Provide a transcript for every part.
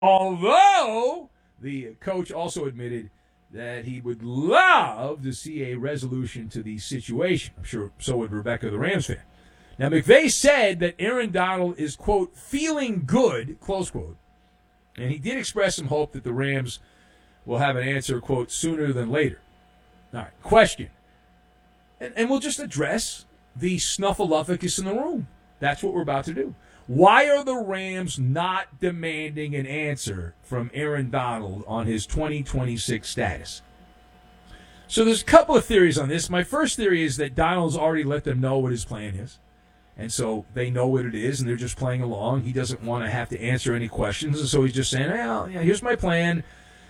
Although the coach also admitted that he would love to see a resolution to the situation. I'm sure so would Rebecca, the Rams fan. Now, McVay said that Aaron Donald is, quote, feeling good, close quote. And he did express some hope that the Rams will have an answer, quote, sooner than later. All right, question. And we'll just address the snuffleupagus in the room. That's what we're about to do. Why are the Rams not demanding an answer from Aaron Donald on his 2026 status? So there's a couple of theories on this. My first theory is that Donald's already let them know what his plan is. And so they know what it is, and they're just playing along. He doesn't want to have to answer any questions, and so he's just saying, well, yeah, here's my plan,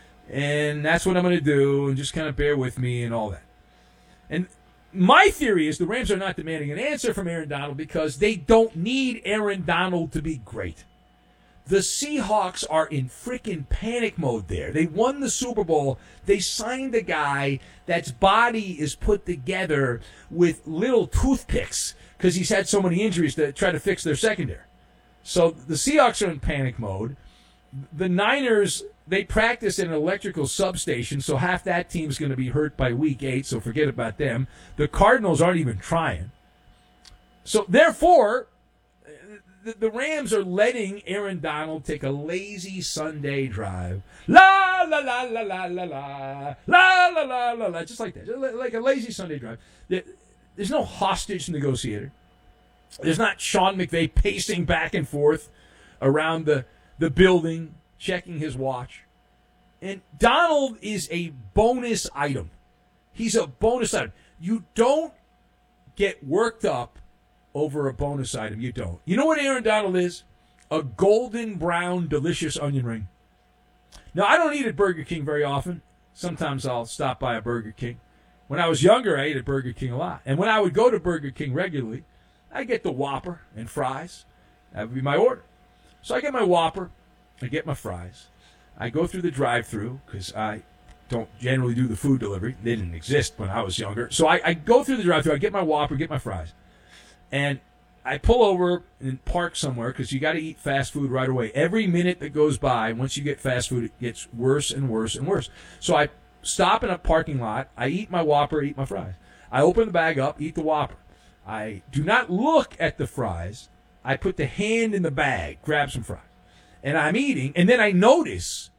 and that's what I'm going to do, and just kind of bear with me and all that. And my theory is the Rams are not demanding an answer from Aaron Donald because they don't need Aaron Donald to be great. The Seahawks are in freaking panic mode there. They won the Super Bowl. They signed a guy that's body is put together with little toothpicks because he's had so many injuries to try to fix their secondary. So the Seahawks are in panic mode. The Niners, they practice in an electrical substation, so half that team's going to be hurt by week 8, so forget about them. The Cardinals aren't even trying. So therefore, the Rams are letting Aaron Donald take a lazy Sunday drive. La, la, la, la, la, la, la, la, la, la, la, la, just like that. Just like a lazy Sunday drive. There's no hostage negotiator. There's not Sean McVay pacing back and forth around the building, checking his watch. And Donald is a bonus item. He's a bonus item. You don't get worked up over a bonus item. You don't. You know what Aaron Donald is? A golden brown, delicious onion ring. Now, I don't eat at Burger King very often. Sometimes I'll stop by a Burger King. When I was younger, I ate at Burger King a lot. And when I would go to Burger King regularly, I get the Whopper and fries. That would be my order. So I get my Whopper, I get my fries. I go through the drive-thru because I don't generally do the food delivery. They didn't exist when I was younger. So I go through the drive-thru, I get my Whopper, get my fries. And I pull over and park somewhere because you got to eat fast food right away. Every minute that goes by, once you get fast food, it gets worse and worse and worse. So I stop in a parking lot. I eat my Whopper, eat my fries. I open the bag up, eat the Whopper. I do not look at the fries. I put the hand in the bag, grab some fries. And I'm eating, and then I notice,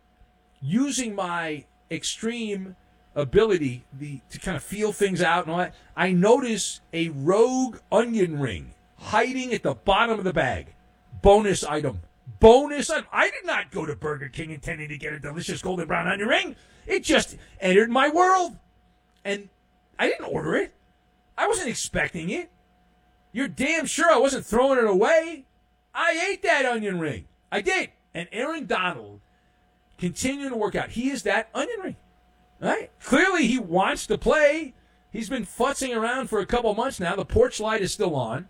using my extreme ability to kind of feel things out and all that, I notice a rogue onion ring hiding at the bottom of the bag. Bonus item. Bonus item. I did not go to Burger King intending to get a delicious golden brown onion ring. It just entered my world. And I didn't order it. I wasn't expecting it. You're damn sure I wasn't throwing it away. I ate that onion ring. I did. And Aaron Donald continuing to work out. He is that onion ring. Right? Clearly he wants to play. He's been futzing around for a couple months now. The porch light is still on.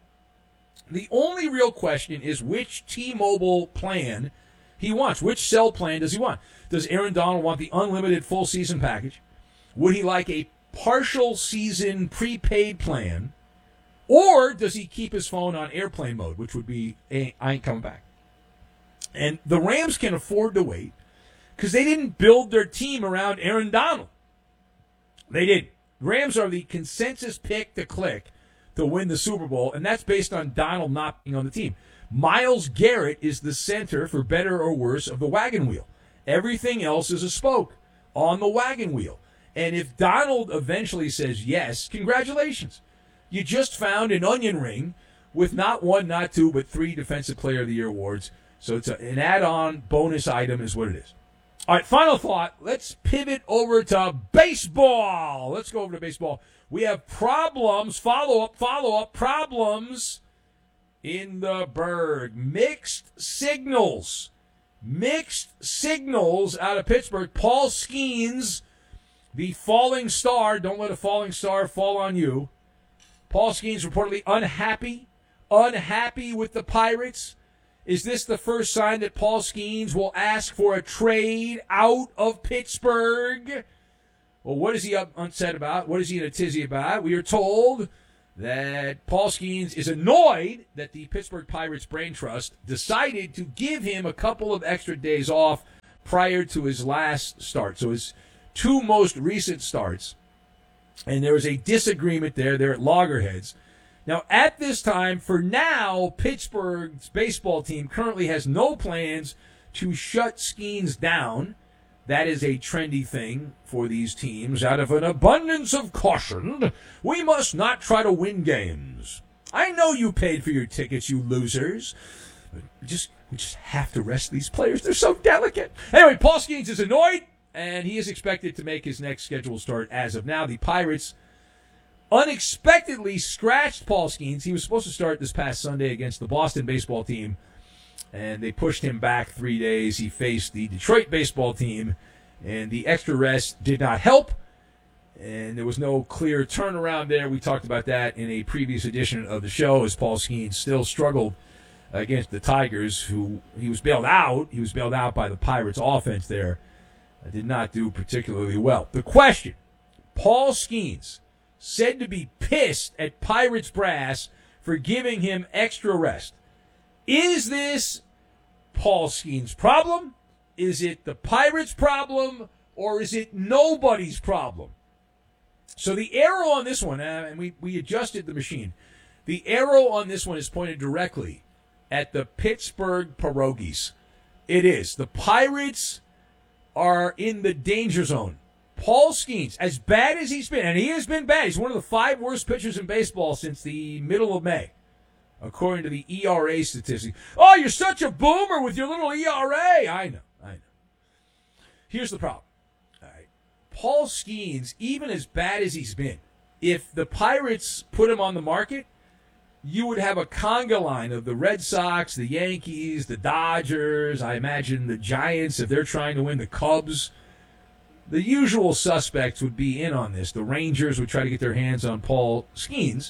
The only real question is which T-Mobile plan he wants. Which cell plan does he want? Does Aaron Donald want the unlimited full season package? Would he like a partial season prepaid plan? Or does he keep his phone on airplane mode, which would be, I ain't coming back. And the Rams can afford to wait because they didn't build their team around Aaron Donald. They didn't. Rams are the consensus pick to click to win the Super Bowl, and that's based on Donald not being on the team. Myles Garrett is the center, for better or worse, of the wagon wheel. Everything else is a spoke on the wagon wheel. And if Donald eventually says yes, congratulations. You just found an onion ring with not one, not two, but 3 Defensive Player of the Year awards. So it's an add-on bonus item is what it is. All right, final thought. Let's pivot over to baseball. Let's go over to baseball. We have problems, follow-up problems in the Berg. Mixed signals out of Pittsburgh. Paul Skeens, the falling star. Don't let a falling star fall on you. Paul Skeens reportedly unhappy with the Pirates. Is this the first sign that Paul Skeens will ask for a trade out of Pittsburgh? Well, what is he upset about? What is he in a tizzy about? We are told that Paul Skeens is annoyed that the Pittsburgh Pirates Brain Trust decided to give him a couple of extra days off prior to his last start. So his two most recent starts. And there was a disagreement there. They're at loggerheads. Now, at this time, for now, Pittsburgh's baseball team currently has no plans to shut Skeens down. That is a trendy thing for these teams. Out of an abundance of caution, we must not try to win games. I know you paid for your tickets, you losers. But we just have to rest these players. They're so delicate. Anyway, Paul Skeens is annoyed, and he is expected to make his next scheduled start as of now. The Pirates unexpectedly scratched Paul Skeens. He was supposed to start this past Sunday against the Boston baseball team, and they pushed him back 3 days. He faced the Detroit baseball team, and the extra rest did not help, and there was no clear turnaround there. We talked about that in a previous edition of the show, as Paul Skeens still struggled against the Tigers, who he was bailed out. He was bailed out by the Pirates offense there. Did not do particularly well. The question, Paul Skeens said to be pissed at Pirates brass for giving him extra rest. Is this Paul Skeens' problem? Is it the Pirates' problem? Or is it nobody's problem? So the arrow on this one, and we adjusted the machine, the arrow on this one is pointed directly at the Pittsburgh Pierogies. It is. The Pirates are in the danger zone. Paul Skeens, as bad as he's been, and he has been bad, he's one of the 5 worst pitchers in baseball since the middle of May, according to the ERA statistics. Oh, you're such a boomer with your little ERA. I know. Here's the problem. All right. Paul Skeens, even as bad as he's been, if the Pirates put him on the market, you would have a conga line of the Red Sox, the Yankees, the Dodgers, I imagine the Giants, if they're trying to win, the Cubs. The usual suspects would be in on this. The Rangers would try to get their hands on Paul Skeens.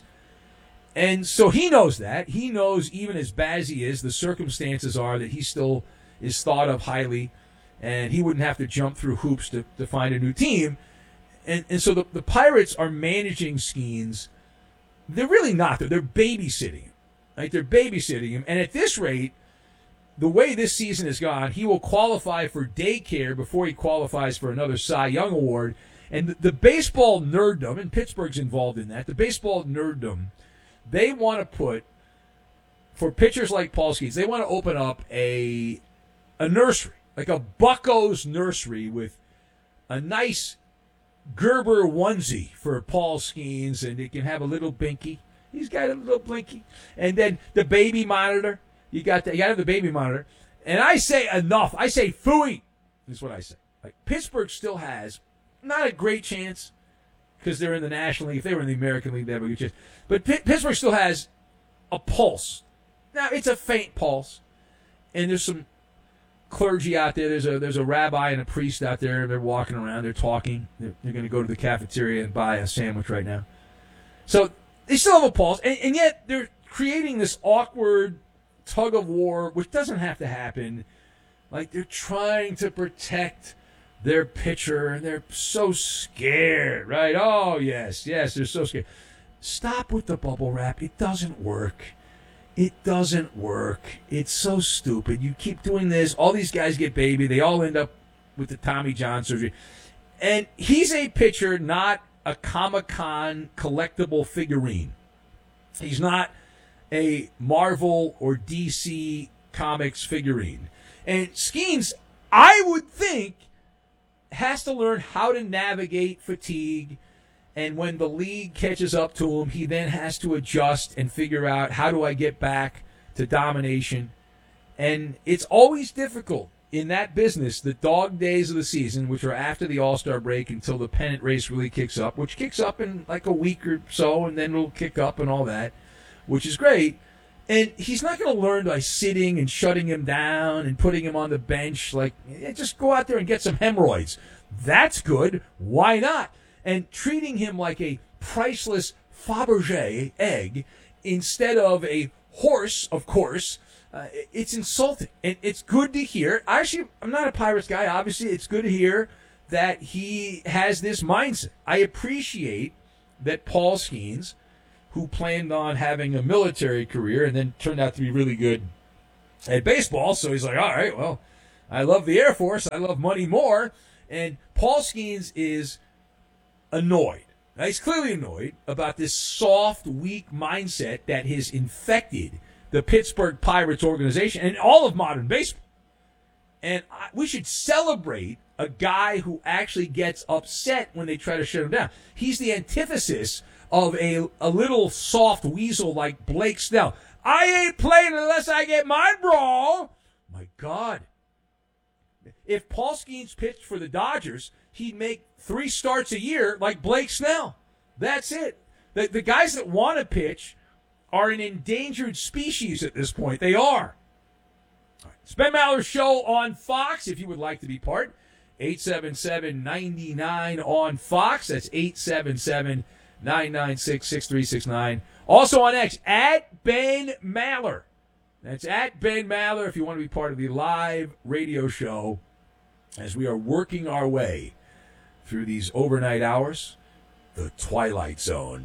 And so he knows that. He knows even as bad as he is, the circumstances are that he still is thought of highly, and he wouldn't have to jump through hoops to find a new team. And so the Pirates are managing Skeens. They're really not. They're babysitting him. Right? They're babysitting him. And at this rate, the way this season has gone, he will qualify for daycare before he qualifies for another Cy Young Award. And the baseball nerddom, and Pittsburgh's involved in that, the baseball nerddom, they want to put, for pitchers like Paul Skeens, they want to open up a nursery, like a Bucko's nursery with a nice Gerber onesie for Paul Skeens, and it can have a little binky. He's got a little blinky. And then the baby monitor. You got to have the baby monitor. And I say enough. I say phooey is what I say. Like, Pittsburgh still has not a great chance because they're in the National League. If they were in the American League, they have a good chance. But Pittsburgh still has a pulse. Now, it's a faint pulse. And there's some clergy out there. There's a rabbi and a priest out there. They're walking around. They're talking. They're going to go to the cafeteria and buy a sandwich right now. So they still have a pulse. And yet they're creating this awkward tug of war, which doesn't have to happen. Like, they're trying to protect their pitcher, and they're so scared, right? Oh, yes, they're so scared. Stop with the bubble wrap. It doesn't work. It doesn't work. It's so stupid. You keep doing this. All these guys get baby. They all end up with the Tommy John surgery. And he's a pitcher, not a Comic-Con collectible figurine. He's not a Marvel or DC Comics figurine. And Skeens, I would think, has to learn how to navigate fatigue. And when the league catches up to him, he then has to adjust and figure out, how do I get back to domination? And it's always difficult in that business, the dog days of the season, which are after the All-Star break until the pennant race really kicks up, which kicks up in like a week or so, and then it'll kick up and all that, which is great. And he's not going to learn by sitting and shutting him down and putting him on the bench. Like, just go out there and get some hemorrhoids. That's good. Why not? And treating him like a priceless Fabergé egg instead of a horse, of course, it's insulting. And it's good to hear. Actually, I'm not a Pirates guy. Obviously, it's good to hear that he has this mindset. I appreciate that Paul Skeens, who planned on having a military career and then turned out to be really good at baseball. So he's like, all right, well, I love the Air Force. I love money more. And Paul Skeens is annoyed. Now, he's clearly annoyed about this soft, weak mindset that has infected the Pittsburgh Pirates organization and all of modern baseball. And we should celebrate a guy who actually gets upset when they try to shut him down. He's the antithesis of a little soft weasel like Blake Snell. I ain't playing unless I get my brawl. My God. If Paul Skeens pitched for the Dodgers, he'd make 3 starts a year like Blake Snell. That's it. The guys that want to pitch are an endangered species at this point. They are. It's Ben Maller's show on Fox, if you would like to be part. 877-99 on Fox. That's 877-996-6369. Also on X, at Ben Maller. That's at Ben Maller if you want to be part of the live radio show as we are working our way through these overnight hours. The Twilight Zone.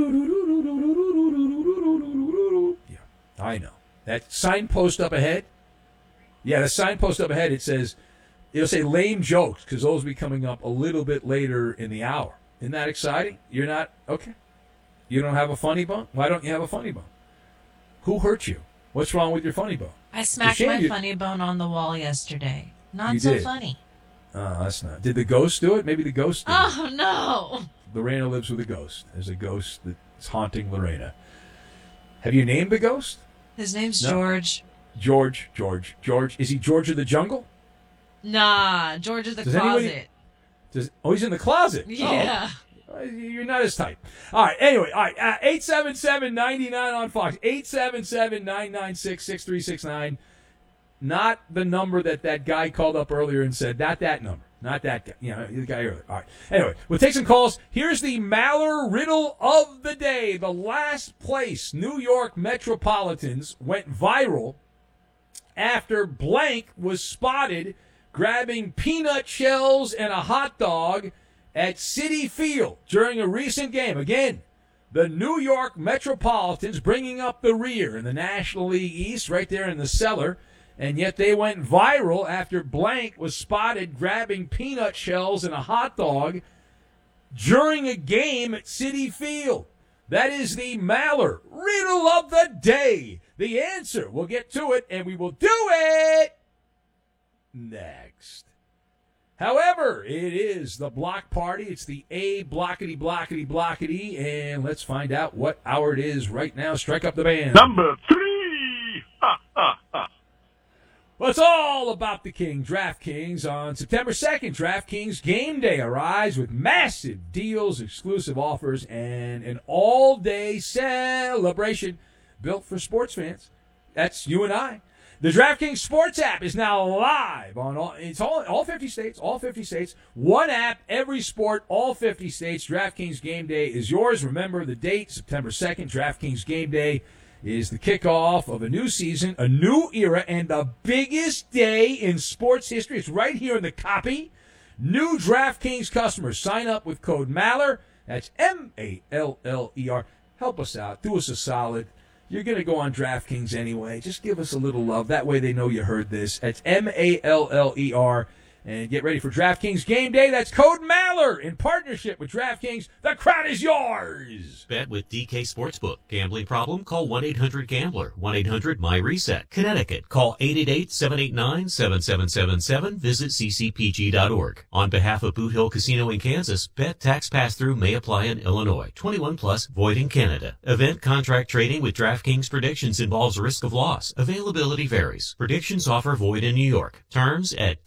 Yeah, I know. That signpost up ahead. Yeah, the signpost up ahead, it'll say lame jokes because those will be coming up a little bit later in the hour. Isn't that exciting? You're not? Okay. You don't have a funny bone? Why don't you have a funny bone? Who hurt you? What's wrong with your funny bone? I smacked my funny bone on the wall yesterday. Not so funny. Oh, that's not. Did the ghost do it? Maybe the ghost did it. Oh, no. Lorena lives with a ghost. There's a ghost that's haunting Lorena. Have you named the ghost? His name's George. George. Is he George of the Jungle? Nah, George of the closet. He's in the closet? Yeah. Oh, you're not his type. All right, anyway. All right, 877-99 on Fox. 877-996-6369. Not the number that guy called up earlier and said, not that number. Not that guy. The guy earlier. All right. Anyway, we'll take some calls. Here's the Maller riddle of the day. The last place New York Metropolitans went viral after blank was spotted grabbing peanut shells and a hot dog at Citi Field during a recent game. Again, the New York Metropolitans bringing up the rear in the National League East, right there in the cellar, and yet they went viral after blank was spotted grabbing peanut shells and a hot dog during a game at Citi Field. That is the Maller riddle of the day. The answer, we'll get to it, and we will do it next. However, it is the block party. It's the A blockety, blockety, blockety, and let's find out what hour it is right now. Strike up the band. Number 3! Ha, ha, ha. Well, it's all about the King, DraftKings. On September 2nd, DraftKings Game Day arrives with massive deals, exclusive offers, and an all-day celebration built for sports fans. That's you and I. The DraftKings Sports app is now live on all 50 states. All 50 states. One app, every sport, all 50 states. DraftKings Game Day is yours. Remember the date, September 2nd. DraftKings Game Day is the kickoff of a new season, a new era, and the biggest day in sports history. It's right here in the copy. New DraftKings customers sign up with code Maller. That's Maller. Help us out. Do us a solid. You're going to go on DraftKings anyway. Just give us a little love. That way they know you heard this. That's Maller. And get ready for DraftKings Game Day. That's code Maller in partnership with DraftKings. The crowd is yours. Bet with DK Sportsbook. Gambling problem? Call 1-800-GAMBLER. 1-800-MY-RESET. Connecticut. Call 888-789-7777. Visit ccpg.org. On behalf of Boot Hill Casino in Kansas, bet tax pass-through may apply in Illinois. 21 plus, void in Canada. Event contract trading with DraftKings predictions involves risk of loss. Availability varies. Predictions offer void in New York. Terms at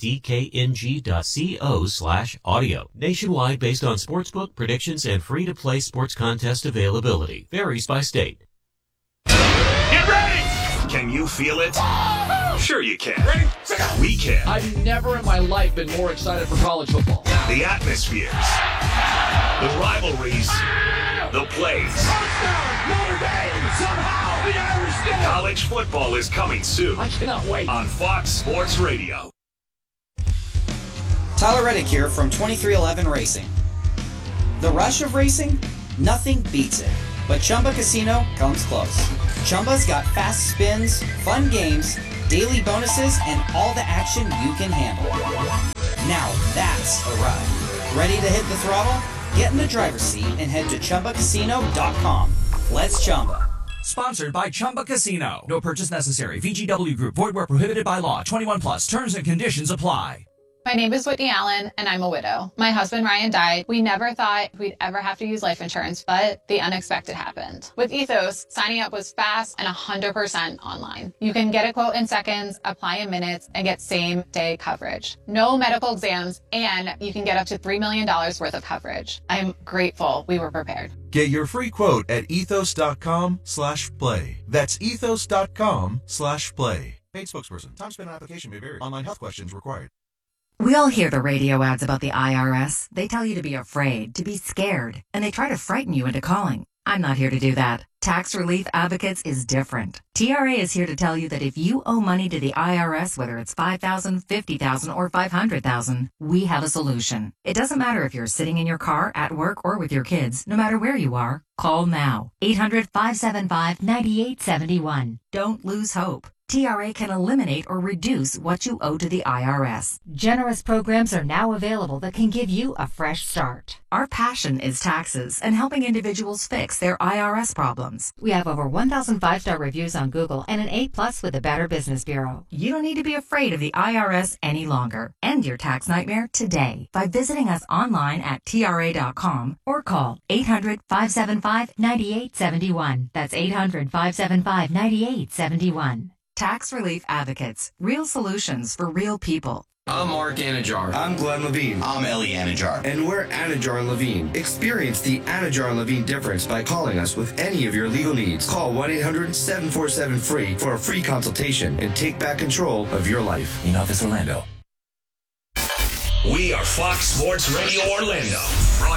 dkng.co/audio. Nationwide based on sportsbook predictions and free-to-play sports contest availability. Varies by state. Get ready! Can you feel it? Sure you can. Ready? We can. I've never in my life been more excited for college football. The atmospheres, the rivalries, the plays. Notre Dame, somehow, the Irish did it! College football is coming soon I cannot wait. on Fox Sports Radio. Tyler Reddick here from 2311 Racing. The rush of racing? Nothing beats it. but Chumba Casino comes close. Chumba's got fast spins, fun games, daily bonuses, and all the action you can handle. Now that's a ride. Ready to hit the throttle? Get in the driver's seat and head to ChumbaCasino.com. Let's Chumba. Sponsored by Chumba Casino. No purchase necessary. VGW Group. Void where prohibited by law. 21 plus. Terms and conditions apply. My name is Whitney Allen, and I'm a widow. My husband, Ryan, died. We never thought we'd ever have to use life insurance, but the unexpected happened. With Ethos, signing up was fast and 100% online. You can get a quote in seconds, apply in minutes, and get same-day coverage. No medical exams, and you can get up to $3 million worth of coverage. I'm grateful we were prepared. Get your free quote at ethos.com/play. That's ethos.com/play. Paid spokesperson. Time spent on application may vary. Online health questions required. We all hear the radio ads about the IRS. They tell you to be afraid, to be scared, and they try to frighten you into calling. I'm not here to do that. Tax Relief Advocates is different. TRA is here to tell you that if you owe money to the IRS, whether it's $5,000, $50,000, or $500,000, we have a solution. It doesn't matter if you're sitting in your car, at work, or with your kids. No matter where you are, call now. 800-575-9871. Don't lose hope. TRA can eliminate or reduce what you owe to the IRS. Generous programs are now available that can give you a fresh start. Our passion is taxes and helping individuals fix their IRS problems. We have over 1,000 5-star reviews on Google and an A+ with the Better Business Bureau. You don't need to be afraid of the IRS any longer. End your tax nightmare today by visiting us online at TRA.com or call 800-575-9871. That's 800-575-9871. Tax Relief Advocates. Real solutions for real people. I'm Mark Anajar. I'm Glenn Levine. I'm Ellie Anajar. And we're Anajar Levine. Experience the Anajar Levine difference by calling us with any of your legal needs. Call 1-800-747-FREE for a free consultation and take back control of your life. In Office Orlando. We are Fox Sports Radio Orlando.